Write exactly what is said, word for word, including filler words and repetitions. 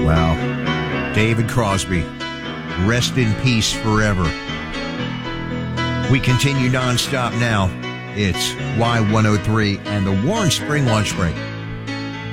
Wow. David Crosby, rest in peace forever. We continue nonstop now. It's Y one oh three and the Warren Spring Lunch Break.